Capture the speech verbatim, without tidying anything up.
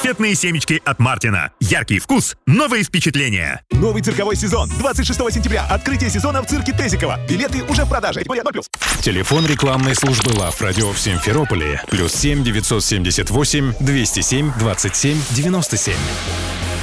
Раритетные семечки от Мартина. Яркий вкус, новые впечатления. Новый цирковой сезон. двадцать шестого сентября. Открытие сезона в цирке Тезикова. Билеты уже в продаже. Телефон рекламной службы Лав Радио в Симферополе. Плюс семь девятьсот семьдесят восемь двести семь двадцать семь девяносто семь.